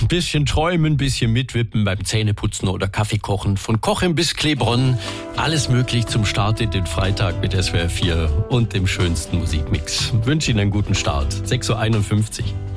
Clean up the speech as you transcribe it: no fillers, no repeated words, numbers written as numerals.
Ein bisschen träumen, ein bisschen mitwippen beim Zähneputzen oder Kaffee kochen. Von Cochem bis Klebronn. Alles möglich zum Start in den Freitag mit SWR 4 und dem schönsten Musikmix. Ich wünsche Ihnen einen guten Start. 6.51 Uhr.